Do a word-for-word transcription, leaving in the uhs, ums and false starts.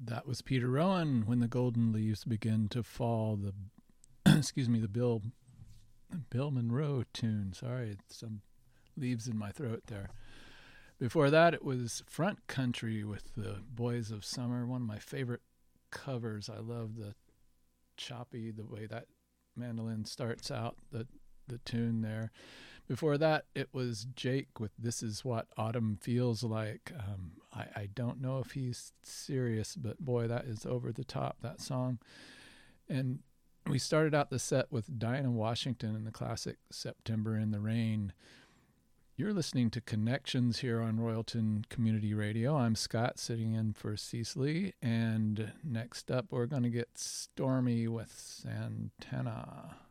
That was Peter Rowan, When the Golden Leaves Begin to Fall, the excuse me, the Bill Bill Monroe tune. Sorry, some leaves in my throat there. Before that, it was Front Country with the Boys of Summer, one of my favorite covers. I love the choppy, the way that mandolin starts out, the the tune there. Before that, it was Jake with This Is What Autumn Feels Like. Um, I, I don't know if he's serious, but boy, that is over the top, that song. And we started out the set with Dinah Washington and the classic September in the Rain. You're listening to Connections here on Royalton Community Radio. I'm Scott, sitting in for Cecily. And next up, we're going to get stormy with Santana.